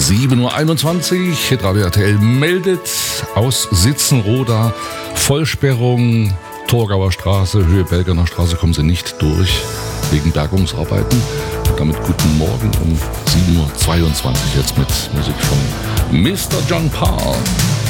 7.21 Uhr, Hitradio RTL meldet aus Sitzenroda, Vollsperrung, Torgauer Straße, Höhe Belgerner Straße, kommen Sie nicht durch, wegen Bergungsarbeiten. Damit guten Morgen um 7.22 Uhr jetzt mit Musik von Mr. John Paul.